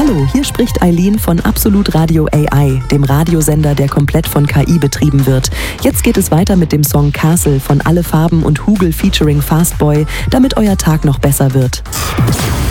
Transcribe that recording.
Hallo, hier spricht Eileen von Absolut Radio AI, dem Radiosender, der komplett von KI betrieben wird. Jetzt geht es weiter mit dem Song Castle von Alle Farben und Hugel featuring Fastboy, damit euer Tag noch besser wird.